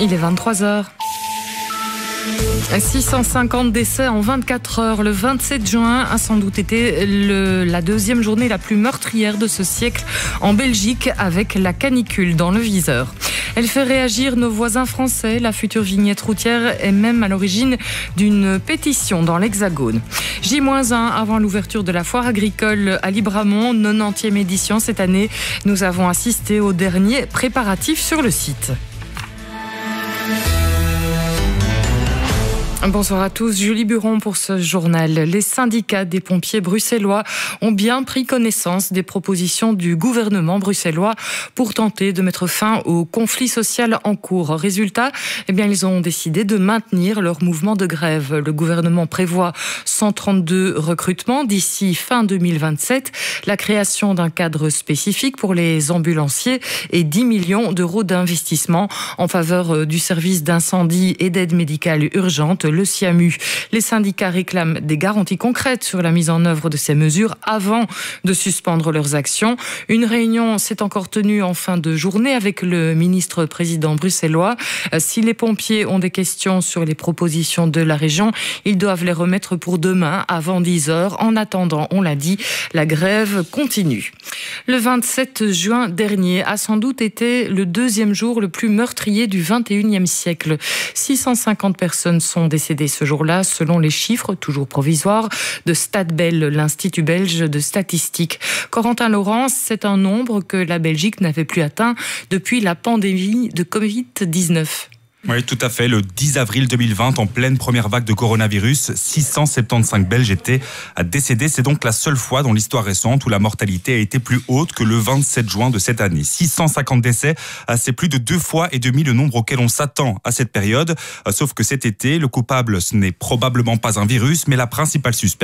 Il est 23h. 650 décès en 24 heures. Le 27 juin a sans doute été la deuxième journée la plus meurtrière de ce siècle en Belgique, avec la canicule dans le viseur. Elle fait réagir nos voisins français. La future vignette routière est même à l'origine d'une pétition dans l'Hexagone. J-1 avant l'ouverture de la foire agricole à Libramont, 90e édition cette année. Nous avons assisté aux derniers préparatifs sur le site. Bonsoir à tous, Julie Buron pour ce journal. Les syndicats des pompiers bruxellois ont bien pris connaissance des propositions du gouvernement bruxellois pour tenter de mettre fin au conflit social en cours. Résultat, ils ont décidé de maintenir leur mouvement de grève. Le gouvernement prévoit 132 recrutements d'ici fin 2027, la création d'un cadre spécifique pour les ambulanciers et 10 millions d'euros d'investissement en faveur du service d'incendie et d'aide médicale urgente, le SIAMU. Les syndicats réclament des garanties concrètes sur la mise en œuvre de ces mesures avant de suspendre leurs actions. Une réunion s'est encore tenue en fin de journée avec le ministre-président bruxellois. Si les pompiers ont des questions sur les propositions de la région, ils doivent les remettre pour demain avant 10h. En attendant, on l'a dit, la grève continue. Le 27 juin dernier a sans doute été le deuxième jour le plus meurtrier du 21e siècle. 650 personnes sont décédées ce jour-là, selon les chiffres, toujours provisoires, de Statbel, l'Institut belge de statistique. Corentin Laurence, c'est un nombre que la Belgique n'avait plus atteint depuis la pandémie de Covid-19. Oui, tout à fait. Le 10 avril 2020, en pleine première vague de coronavirus, 675 Belges étaient décédés. C'est donc la seule fois dans l'histoire récente où la mortalité a été plus haute que le 27 juin de cette année. 650 décès, c'est plus de 2,5 fois le nombre auquel on s'attend à cette période. Sauf que cet été, le coupable, ce n'est probablement pas un virus, mais la principale suspecte,